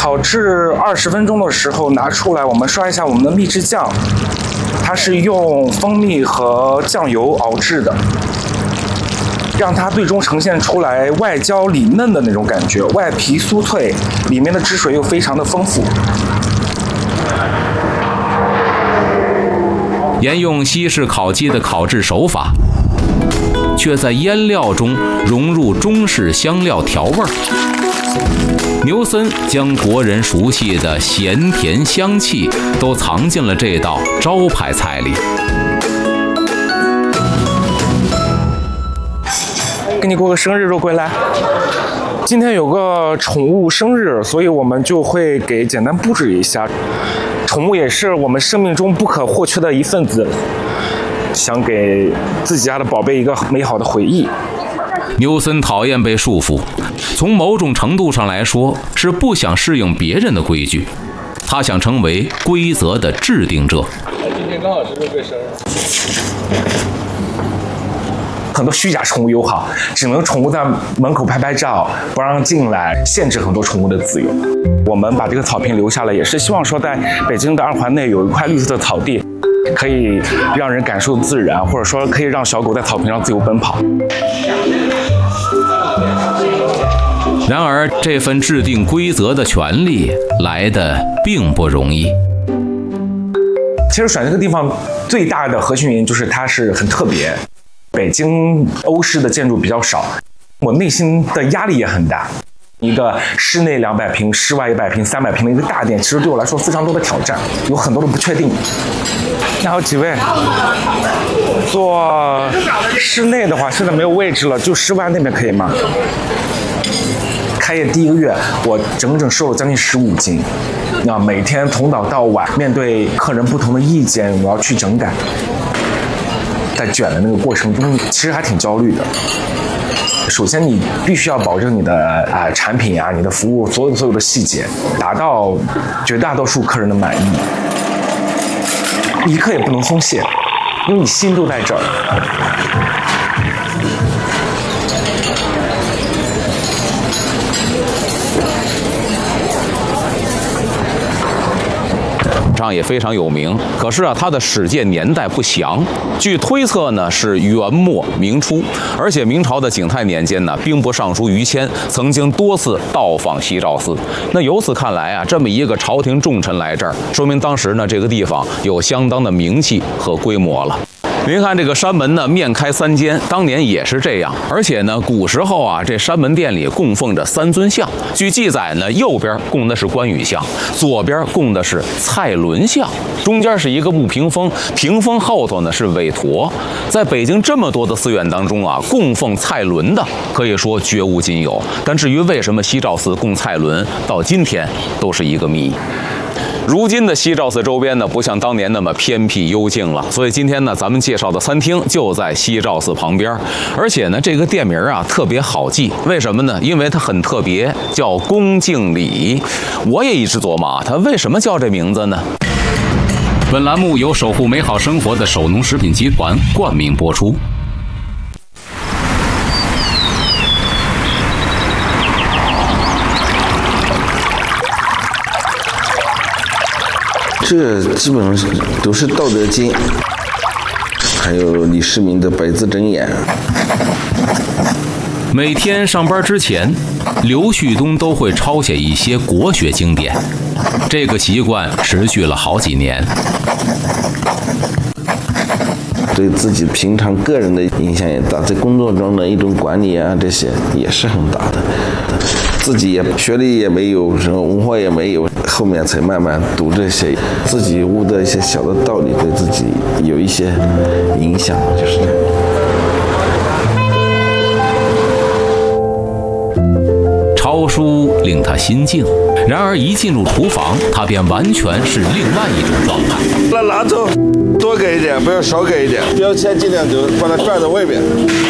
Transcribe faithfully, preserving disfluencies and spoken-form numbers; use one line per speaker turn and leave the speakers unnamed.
烤制二十分钟的时候拿出来，我们刷一下我们的秘制酱，它是用蜂蜜和酱油熬制的，让它最终呈现出来外焦里嫩的那种感觉，外皮酥脆，里面的汁水又非常的丰富。
沿用西式烤鸡的烤制手法，却在腌料中融入中式香料调味儿。牛森将国人熟悉的咸甜香气都藏进了这道招牌菜里。
给你过个生日，肉桂来。今天有个宠物生日，所以我们就会给简单布置一下。宠物也是我们生命中不可或缺的一份子，想给自己家的宝贝一个美好的回忆。
牛森讨厌被束缚，从某种程度上来说，是不想适应别人的规矩，他想成为规则的制定者。
今天刚好是肉桂生日。
很多虚假宠物友好，只能宠物在门口拍拍照，不让进来，限制很多宠物的自由。我们把这个草坪留下来，也是希望说在北京的二环内有一块绿色的草地，可以让人感受自然，或者说可以让小狗在草坪上自由奔跑。
然而，这份制定规则的权利来得并不容易。
其实选这个地方最大的核心原因就是它是很特别。北京欧式的建筑比较少，我内心的压力也很大。一个室内两百平、室外一百平、三百平的一个大店，其实对我来说非常多的挑战，有很多的不确定。那有几位？做室内的话，现在没有位置了，就室外那边可以吗？开业第一个月，我整整瘦了将近十五斤。那每天从早到晚，面对客人不同的意见，我要去整改。在卷的那个过程中，其实还挺焦虑的。首先，你必须要保证你的啊、呃、产品啊、你的服务所有所有的细节，达到绝大多数客人的满意，一刻也不能松懈，因为你心都在这儿。
上也非常有名，可是啊，它的始建年代不详，据推测呢是元末明初，而且明朝的景泰年间呢，兵部尚书于谦曾经多次到访西照寺。那由此看来啊，这么一个朝廷重臣来这儿，说明当时呢这个地方有相当的名气和规模了。您看这个山门呢，面开三间，当年也是这样。而且呢，古时候啊，这山门殿里供奉着三尊像。据记载呢，右边供的是关羽像，左边供的是蔡伦像，中间是一个木屏风，屏风后头呢是韦陀。在北京这么多的寺院当中啊，供奉蔡伦的可以说绝无仅有。但至于为什么西照寺供蔡伦，到今天都是一个谜。如今的西照寺周边呢，不像当年那么偏僻幽静了，所以今天呢，咱们介绍的餐厅就在西照寺旁边，而且呢，这个店名啊特别好记，为什么呢？因为它很特别，叫恭敬里。我也一直琢磨啊，它为什么叫这名字呢？本栏目由守护美好生活的首农食品集团冠名播出。
这基本上都是《道德经》，还有李世民的百字真言。
每天上班之前，刘旭东都会抄写一些国学经典，这个习惯持续了好几年。
对自己平常个人的影响也大，在工作中的一种管理啊，这些也是很大的。自己也学历也没有，什么文化也没有，后面才慢慢读这些，自己悟的一些小的道理，对自己有一些影响，就是这样。
抄书令他心静，然而一进入厨房，他便完全是另外一种状态。
那拿走，多给一点，不要少给一点。标签尽量就把它挂在外面。